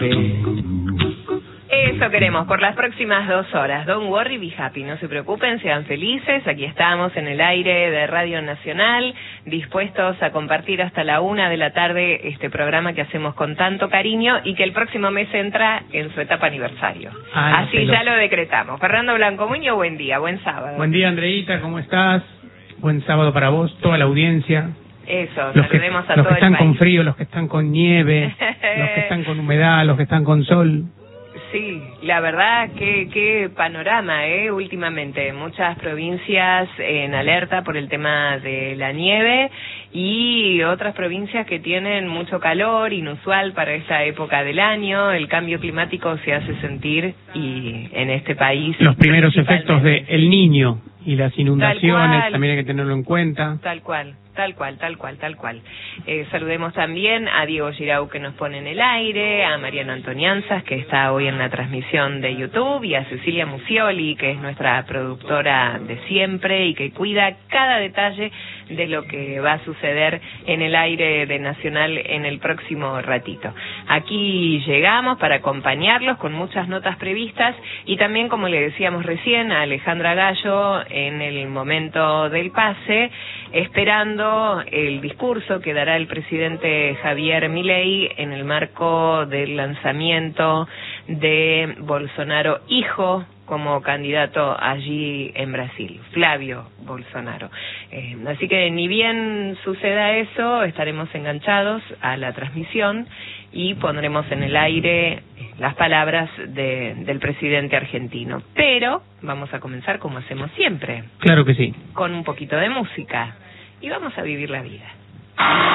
Eso queremos por las próximas 2 horas. Don't worry, be happy. No se preocupen, sean felices. Aquí estamos en el aire de Radio Nacional, dispuestos a compartir hasta la 1 de la tarde este programa que hacemos con tanto cariño y que el próximo mes entra en su etapa aniversario. Así ya lo decretamos. Fernando Blanco Muñoz, buen día, buen sábado. Buen día, Andreita, ¿cómo estás? Buen sábado para vos, toda la audiencia. Eso, los saludemos que, a los todo que están el país. con frío, los que están con nieve, los que están con humedad, los que están con sol. Sí, la verdad, qué panorama, últimamente. Muchas provincias en alerta por el tema de la nieve y otras provincias que tienen mucho calor, inusual para esta época del año. El cambio climático se hace sentir y en este país... Los primeros efectos de El Niño y las inundaciones, también hay que tenerlo en cuenta. Tal cual. Saludemos también a Diego Girau, que nos pone en el aire, a Mariano Antonianzas, que está hoy en la transmisión de YouTube, y a Cecilia Musioli, que es nuestra productora de siempre y que cuida cada detalle de lo que va a suceder en el aire de Nacional en el próximo ratito. Aquí llegamos para acompañarlos con muchas notas previstas y también, como le decíamos recién, a Alejandra Gallo en el momento del pase, esperando el discurso que dará el presidente Javier Milei en el marco del lanzamiento de Bolsonaro hijo como candidato allí en Brasil, Flavio Bolsonaro. Así que ni bien suceda eso, estaremos enganchados a la transmisión y pondremos en el aire las palabras del presidente argentino. Pero vamos a comenzar como hacemos siempre. Claro que sí. Con un poquito de música. Y vamos a vivir la vida.